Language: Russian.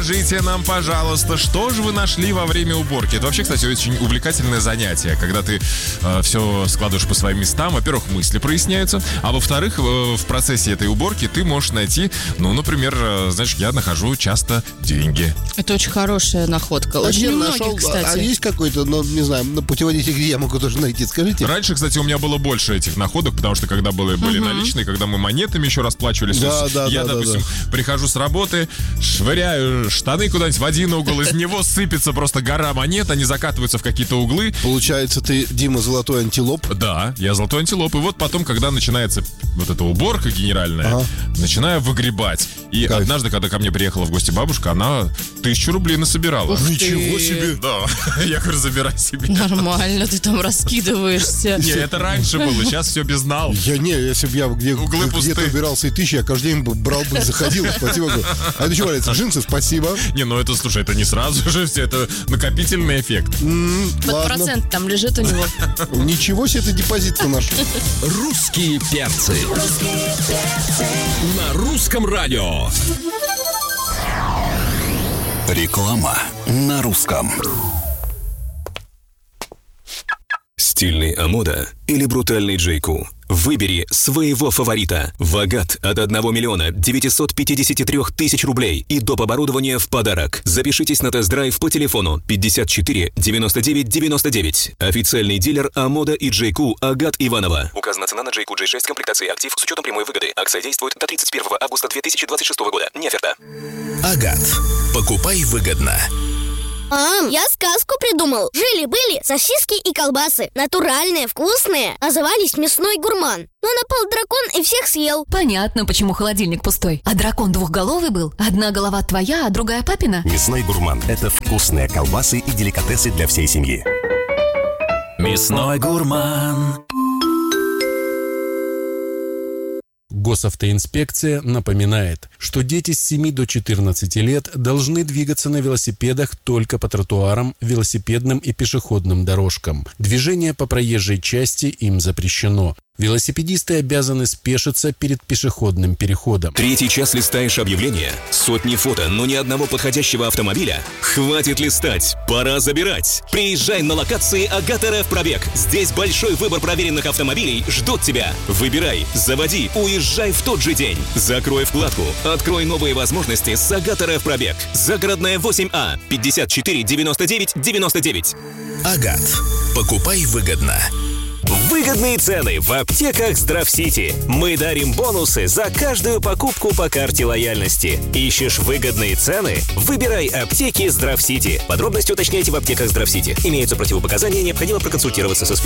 расскажите нам, пожалуйста, что же вы нашли во время уборки? Это вообще, кстати, очень увлекательное занятие, когда ты все складываешь по своим местам. Во-первых, мысли проясняются, а во-вторых, в процессе этой уборки ты можешь найти, например, знаешь, я нахожу часто деньги. Это очень хорошая находка. Очень многих, кстати. А есть какой-то, не знаю, путеводитель, где я могу тоже найти? Скажите. Раньше, кстати, у меня было больше этих находок, потому что когда были наличные, когда мы монетами еще расплачивались, я, допустим, прихожу с работы, швыряю штаны куда-нибудь в один угол, из него сыпется просто гора монет, они закатываются в какие-то углы. Получается, ты, Дима, золотой антилоп? Да, я золотой антилоп. И вот потом, когда начинается вот эта уборка генеральная, начинаю выгребать. И однажды, когда ко мне приехала в гости бабушка, она 1000 рублей насобирала. Ничего себе! Да, я говорю, забирай себе. Нормально, ты там раскидываешься. Не, это раньше было, сейчас все безнал. Если бы я где-то убирался и 1000, я каждый день брал бы, заходил, спасибо. А это что валяется? Джинсы, спасибо. Слушай, это не сразу же все, это накопительный эффект. Под процент там лежит у него. Ничего себе, это депозит-то наш. Русские перцы. На русском радио. Реклама на русском. Стильный Амода или брутальный Джейку? Выбери своего фаворита. В Агат от 1 миллиона 953 тысяч рублей и доп. Оборудование в подарок. Запишитесь на тест-драйв по телефону 54 99 99. Официальный дилер Амода и Джейку Агат Иваново. Указана цена на Джейку J6 комплектации актив с учетом прямой выгоды. Акция действует до 31 августа 2026 года. Не оферта. Агат. Покупай выгодно. Мам, я сказку придумал. Жили-были сосиски и колбасы. Натуральные, вкусные. Назывались «Мясной гурман». Но напал дракон и всех съел. Понятно, почему холодильник пустой. А дракон двухголовый был? Одна голова твоя, а другая папина? Мясной гурман – это вкусные колбасы и деликатесы для всей семьи. Мясной гурман. Госавтоинспекция напоминает, что дети с 7 до 14 лет должны двигаться на велосипедах только по тротуарам, велосипедным и пешеходным дорожкам. Движение по проезжей части им запрещено. Велосипедисты обязаны спешиться перед пешеходным переходом. 3-й час листаешь объявления, сотни фото, но ни одного подходящего автомобиля? Хватит листать, пора забирать. Приезжай на локации Агат РФ Пробег. Здесь большой выбор проверенных автомобилей ждут тебя. Выбирай, заводи, уезжай в тот же день. Закрой вкладку, открой новые возможности с Агат РФ Пробег. Загородная 8А, 54 99 99. Агат. Покупай выгодно. Выгодные цены в аптеках Здравсити. Мы дарим бонусы за каждую покупку по карте лояльности. Ищешь выгодные цены? Выбирай аптеки Здравсити. Подробности уточняйте в аптеках Здравсити. Имеются противопоказания, необходимо проконсультироваться со специалистом.